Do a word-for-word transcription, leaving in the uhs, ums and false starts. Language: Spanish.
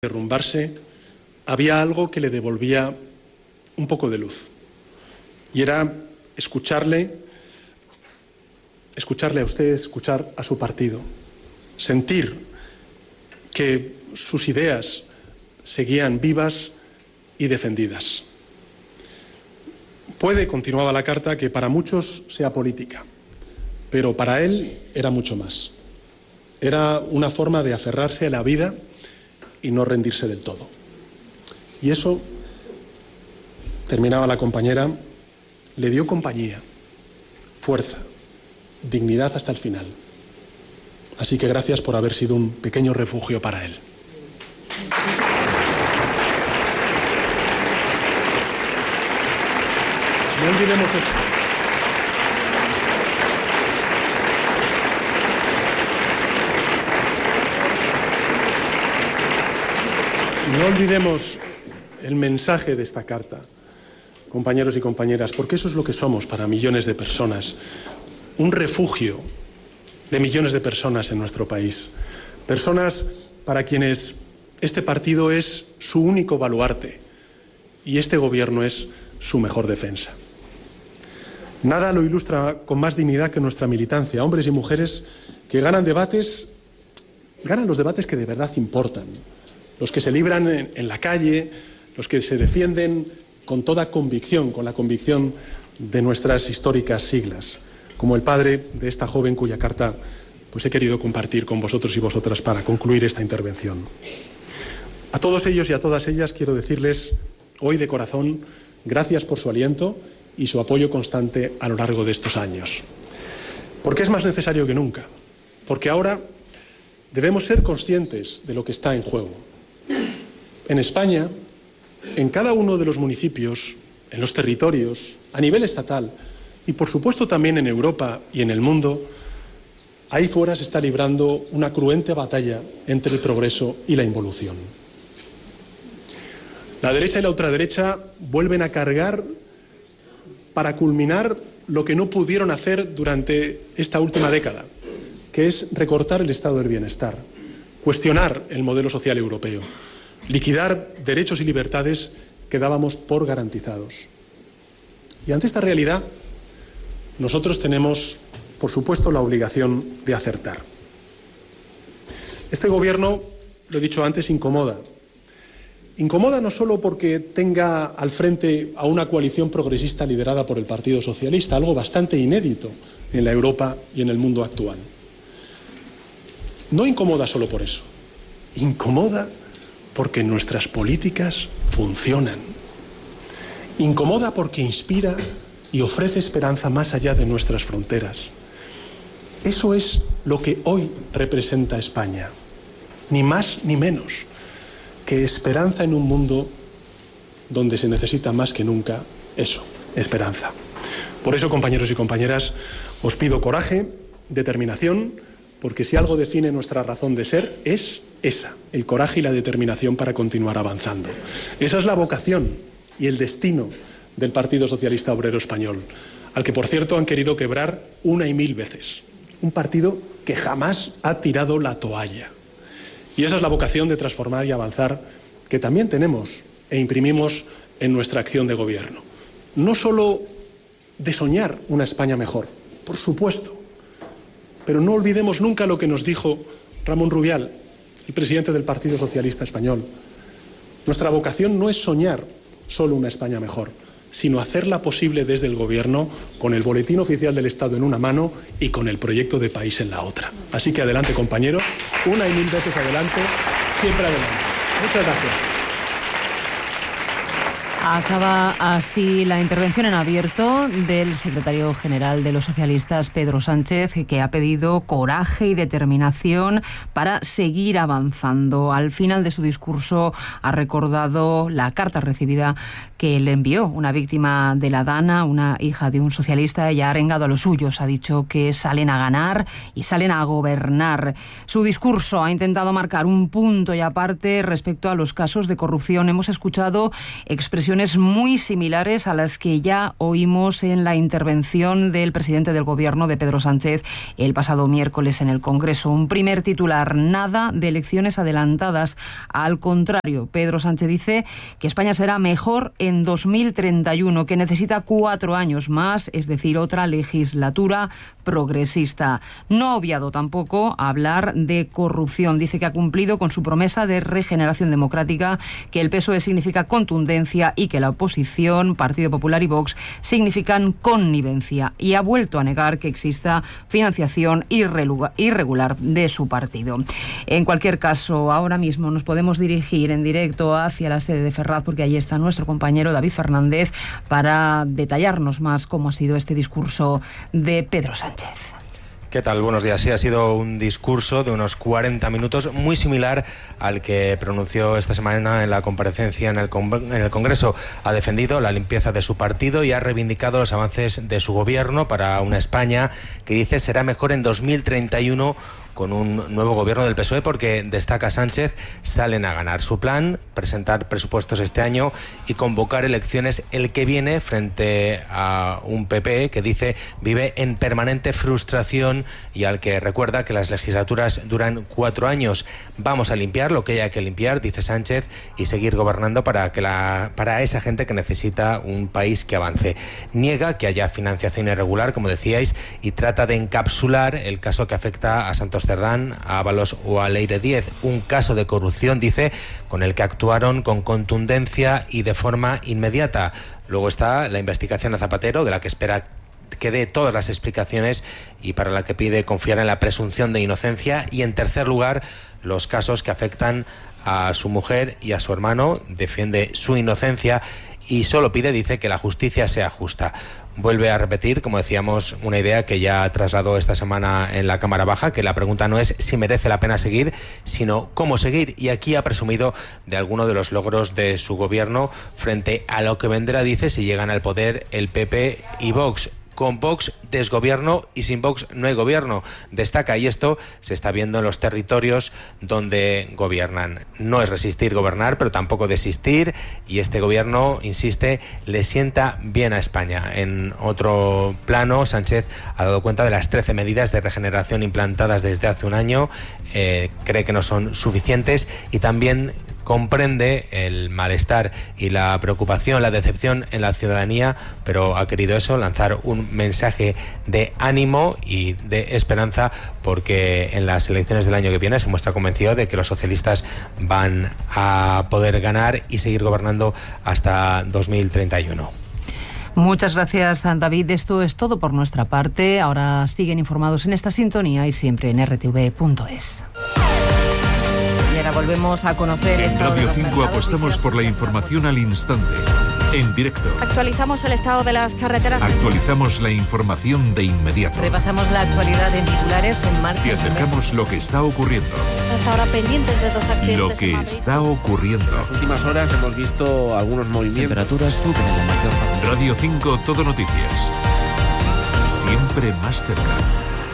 derrumbarse, había algo que le devolvía un poco de luz. Y era escucharle, escucharle a usted, escuchar a su partido, sentir que sus ideas seguían vivas y defendidas. Puede, continuaba la carta, que para muchos sea política, pero para él era mucho más. Era una forma de aferrarse a la vida y no rendirse del todo. Y eso, terminaba la compañera, le dio compañía, fuerza, dignidad hasta el final. Así que gracias por haber sido un pequeño refugio para él. No olvidemos eso. No olvidemos el mensaje de esta carta, compañeros y compañeras, porque eso es lo que somos para millones de personas, un refugio de millones de personas en nuestro país, personas para quienes este partido es su único baluarte y este gobierno es su mejor defensa. Nada lo ilustra con más dignidad que nuestra militancia, hombres y mujeres que ganan debates, ganan los debates que de verdad importan. Los que se libran en, en la calle, los que se defienden con toda convicción, con la convicción de nuestras históricas siglas, como el padre de esta joven cuya carta pues he querido compartir con vosotros y vosotras para concluir esta intervención. A todos ellos y a todas ellas quiero decirles hoy de corazón gracias por su aliento y su apoyo constante a lo largo de estos años. Porque es más necesario que nunca, porque ahora debemos ser conscientes de lo que está en juego. En España, en cada uno de los municipios, en los territorios, a nivel estatal y por supuesto también en Europa y en el mundo, ahí fuera se está librando una cruenta batalla entre el progreso y la involución. La derecha y la ultraderecha vuelven a cargar para culminar lo que no pudieron hacer durante esta última década, que es recortar el estado del bienestar, cuestionar el modelo social europeo, liquidar derechos y libertades que dábamos por garantizados. Y ante esta realidad, nosotros tenemos, por supuesto, la obligación de acertar. Este gobierno, lo he dicho antes, incomoda. Incomoda no solo porque tenga al frente a una coalición progresista liderada por el Partido Socialista, algo bastante inédito en la Europa y en el mundo actual. No incomoda solo por eso. Incomoda porque nuestras políticas funcionan. Incomoda porque inspira y ofrece esperanza más allá de nuestras fronteras. Eso es lo que hoy representa España, ni más ni menos que esperanza en un mundo donde se necesita más que nunca eso, esperanza. Por eso, compañeros y compañeras, os pido coraje, determinación, porque si algo define nuestra razón de ser es esa, el coraje y la determinación para continuar avanzando. Esa es la vocación y el destino del Partido Socialista Obrero Español, al que, por cierto, han querido quebrar una y mil veces. Un partido que jamás ha tirado la toalla. Y esa es la vocación de transformar y avanzar que también tenemos e imprimimos en nuestra acción de gobierno. No solo de soñar una España mejor, por supuesto, pero no olvidemos nunca lo que nos dijo Ramón Rubial, el presidente del Partido Socialista Español. Nuestra vocación no es soñar solo una España mejor, sino hacerla posible desde el Gobierno, con el Boletín Oficial del Estado en una mano y con el proyecto de país en la otra. Así que adelante, compañeros, una y mil veces adelante, siempre adelante. Muchas gracias. Acaba así la intervención en abierto del secretario general de los socialistas, Pedro Sánchez, que ha pedido coraje y determinación para seguir avanzando. Al final de su discurso ha recordado la carta recibida que le envió una víctima de la Dana, una hija de un socialista. Ella ha arengado a los suyos, ha dicho que salen a ganar y salen a gobernar. Su discurso ha intentado marcar un punto y aparte respecto a los casos de corrupción. Hemos escuchado expresiones conclusiones muy similares a las que ya oímos en la intervención del presidente del Gobierno, de Pedro Sánchez, el pasado miércoles en el Congreso. Un primer titular: nada de elecciones adelantadas. Al contrario, Pedro Sánchez dice que España será mejor en dos mil treinta y uno, que necesita cuatro años más, es decir, otra legislatura progresista. No ha obviado tampoco hablar de corrupción. Dice que ha cumplido con su promesa de regeneración democrática, que el P S O E significa contundencia y que la oposición, Partido Popular y Vox, significan connivencia. Y ha vuelto a negar que exista financiación irregular de su partido. En cualquier caso, ahora mismo nos podemos dirigir en directo hacia la sede de Ferraz, porque allí está nuestro compañero David Fernández para detallarnos más cómo ha sido este discurso de Pedro Sánchez. ¿Qué tal? Buenos días. Sí, ha sido un discurso de unos cuarenta minutos muy similar al que pronunció esta semana en la comparecencia en el, en el Congreso. Ha defendido la limpieza de su partido y ha reivindicado los avances de su gobierno para una España que dice será mejor en dos mil treinta y uno con un nuevo gobierno del P S O E, porque, destaca Sánchez, salen a ganar. Su plan: presentar presupuestos este año y convocar elecciones el que viene, frente a un P P que dice vive en permanente frustración y al que recuerda que las legislaturas duran cuatro años. Vamos a limpiar lo que haya que limpiar, dice Sánchez, y seguir gobernando para, que la, para esa gente que necesita un país que avance. Niega que haya financiación irregular, como decíais, y trata de encapsular el caso que afecta a Santos Cerdán, a Ábalos o a Leire Díez, un caso de corrupción, dice, con el que actuaron con contundencia y de forma inmediata. Luego está la investigación a Zapatero, de la que espera que dé todas las explicaciones y para la que pide confiar en la presunción de inocencia. Y en tercer lugar, los casos que afectan a su mujer y a su hermano. Defiende su inocencia y solo pide, dice, que la justicia sea justa. Vuelve a repetir, como decíamos, una idea que ya trasladó esta semana en la Cámara Baja, que la pregunta no es si merece la pena seguir, sino cómo seguir. Y aquí ha presumido de alguno de los logros de su gobierno frente a lo que vendrá, dice, si llegan al poder el P P y Vox. Con Vox desgobierno y sin Vox no hay gobierno, destaca, y esto se está viendo en los territorios donde gobiernan. No es resistir gobernar, pero tampoco desistir, y este gobierno, insiste, le sienta bien a España. En otro plano, Sánchez ha dado cuenta de las trece medidas de regeneración implantadas desde hace un año, eh, cree que no son suficientes y también comprende el malestar y la preocupación, la decepción en la ciudadanía, pero ha querido eso, lanzar un mensaje de ánimo y de esperanza, porque en las elecciones del año que viene se muestra convencido de que los socialistas van a poder ganar y seguir gobernando hasta dos mil treinta y uno. Muchas gracias, David. Esto es todo por nuestra parte. Ahora siguen informados en esta sintonía y siempre en r t v punto es. Y ahora volvemos a conocer... En Radio cinco apostamos por la información al instante, en directo. Actualizamos el estado de las carreteras. Actualizamos la información de inmediato. Repasamos la actualidad en titulares en marcha. Te acercamos lo que está ocurriendo. Hasta ahora pendientes de dos accidentes. Lo que está ocurriendo. En las últimas horas hemos visto algunos movimientos. Temperaturas suben en la mayor parte. Radio cinco, todo noticias. Siempre más cerca.